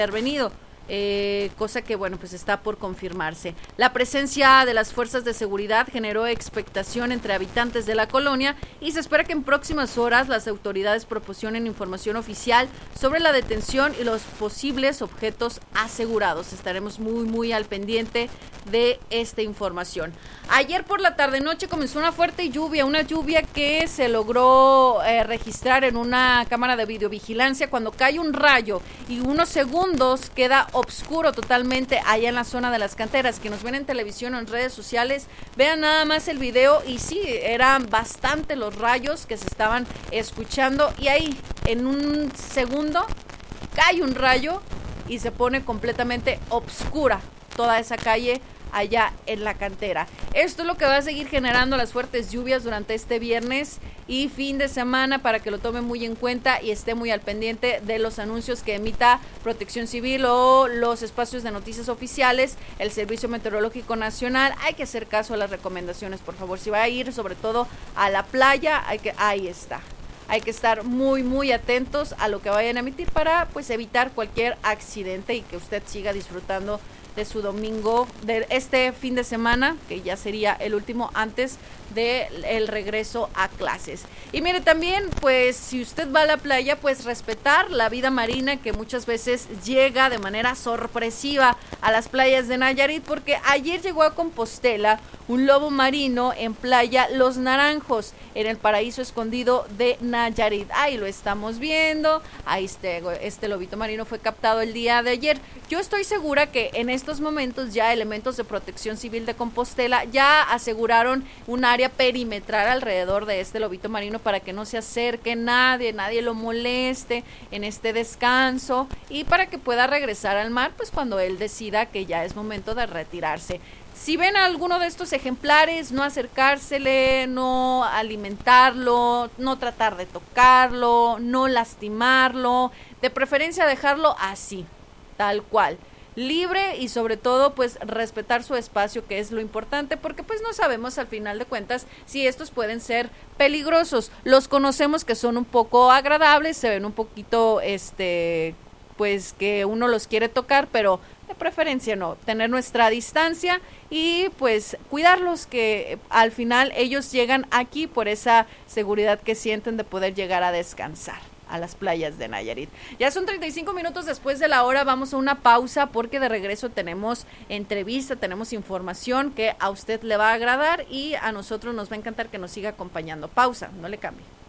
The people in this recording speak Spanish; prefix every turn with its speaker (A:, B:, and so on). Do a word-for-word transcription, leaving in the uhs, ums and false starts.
A: intervenido. Eh, cosa que, bueno, pues está por confirmarse. La presencia de las fuerzas de seguridad generó expectación entre habitantes de la colonia y se espera que en próximas horas las autoridades proporcionen información oficial sobre la detención y los posibles objetos asegurados. Estaremos muy, muy al pendiente de esta información. Ayer por la tarde-noche comenzó una fuerte lluvia, una lluvia que se logró eh, registrar en una cámara de videovigilancia cuando cae un rayo y unos segundos queda oscuro totalmente allá en la zona de las canteras. Que nos ven en televisión o en redes sociales, vean nada más el video y sí, eran bastante los rayos que se estaban escuchando y ahí en un segundo cae un rayo y se pone completamente oscura toda esa calle allá en la cantera. Esto es lo que va a seguir generando las fuertes lluvias durante este viernes y fin de semana, para que lo tome muy en cuenta y esté muy al pendiente de los anuncios que emita Protección Civil o los espacios de noticias oficiales, el Servicio Meteorológico Nacional. Hay que hacer caso a las recomendaciones, por favor. Si va a ir sobre todo a la playa, hay que, ahí está. Hay que estar muy, muy atentos a lo que vayan a emitir para, pues, evitar cualquier accidente y que usted siga disfrutando de su domingo, de este fin de semana, que ya sería el último antes del regreso a clases. Y mire, también, pues, si usted va a la playa, pues respetar la vida marina que muchas veces llega de manera sorpresiva a las playas de Nayarit, porque ayer llegó a Compostela un lobo marino en playa Los Naranjos, en el paraíso escondido de Nayarit. Ahí lo estamos viendo, ahí este, este lobito marino fue captado el día de ayer. Yo estoy segura que en estos momentos ya elementos de Protección Civil de Compostela ya aseguraron un área perimetral alrededor de este lobito marino para que no se acerque nadie, nadie lo moleste en este descanso y para que pueda regresar al mar, pues cuando él decida que ya es momento de retirarse. Si ven a alguno de estos ejemplares, no acercársele, no alimentarlo, no tratar de tocarlo, no lastimarlo, de preferencia dejarlo así, tal cual, libre y sobre todo pues respetar su espacio, que es lo importante, porque pues no sabemos al final de cuentas si estos pueden ser peligrosos. Los conocemos que son un poco agradables, se ven un poquito este pues que uno los quiere tocar, pero de preferencia no, tener nuestra distancia y pues cuidarlos, que al final ellos llegan aquí por esa seguridad que sienten de poder llegar a descansar a las playas de Nayarit. Ya son treinta y cinco minutos después de la hora, vamos a una pausa porque de regreso tenemos entrevista, tenemos información que a usted le va a agradar y a nosotros nos va a encantar que nos siga acompañando. Pausa, no le cambie.